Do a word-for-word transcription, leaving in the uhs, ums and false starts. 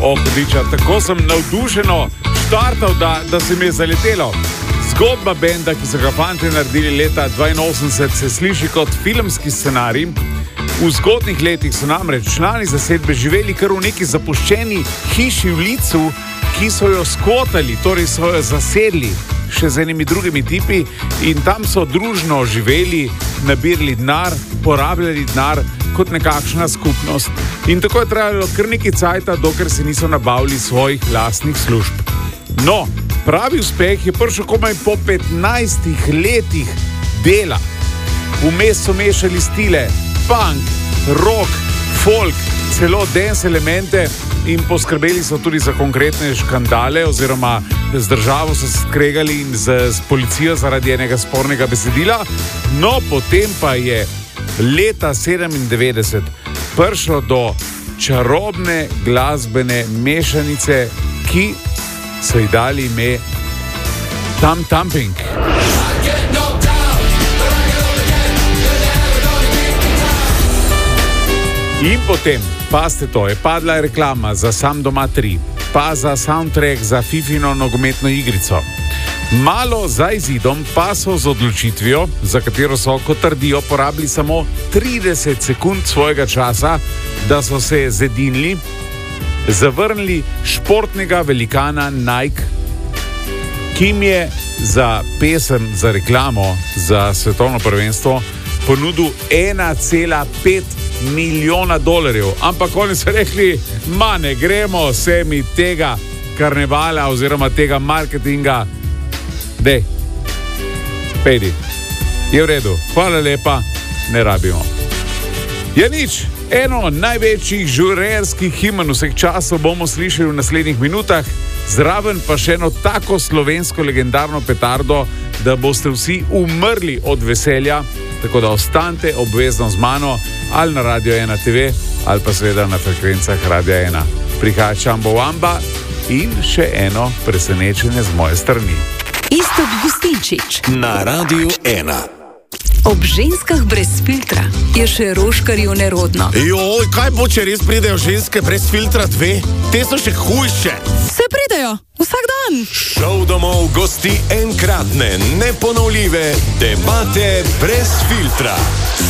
O, hudiča, tako sem navdušeno štartal, da, da se mi je zaletelo. Zgodba benda, ki so ga fanti naredili leta dvainosemdeset, se sliši kot filmski scenarij. V zgodnih letih so namreč člani zasedbe živeli kar v neki zapuščeni hiši v Licu, ki so jo skotali, torej so jo zasedli še z enimi drugimi tipi in tam so družno živeli, nabirali denar, porabljali denar kot nekakšna skupnost. In tako je trajalo kar nekaj cajta, dokler se niso nabavili svojih lastnih služb. No, pravi uspeh je prišel komaj po petnajstih letih dela. Vmes so mešali stile, punk, rock, folk, celo dance elemente in poskrbeli so tudi za konkretne škandale oziroma z državo so se skregali in z, z policijo zaradi enega spornega besedila. No, potem pa je leta sedemindevetdeset prišlo do čarobne glasbene mešanice, ki so ji dali ime Tam Thumping. In potem, paste to, je padla reklama za Sam doma tri, pa za soundtrack za Fifino nogometno igrico. Malo za izidom pa so z odločitvijo, za katero so, kot trdijo, porabili samo trideset sekund svojega časa, da so se zedinili, zavrnili športnega velikana Nike, ki jim je za pesem, za reklamo, za svetovno prvenstvo ponudil ena cela pet milijona dolarjev. Ampak oni so rekli, ma ne gremo se mi tega karnevala oziroma tega marketinga. Dej, pejdi. Je v redu, hvala lepa, ne rabimo. Ja nič, eno največjih žurerskih himen vseh časov bomo slišali v naslednjih minutah, zraven pa še eno tako slovensko legendarno petardo, da boste vsi umrli od veselja, tako da ostanite obvezno z mano ali na Radio ena te ve ali pa seveda na frekvencah Radia ena. Prihaja Čambo Wamba in še eno presenečenje z moje strani. Iztok Gustinčič na Radiu ena. Ob ženskah brez filtra je še roškarju nerodno. Joj, kaj bo, če res pridejo ženske brez filtra dve? Te so še hujše. Se pridejo, vsak dan. Šov domov gosti enkratne, neponovljive debate brez filtra.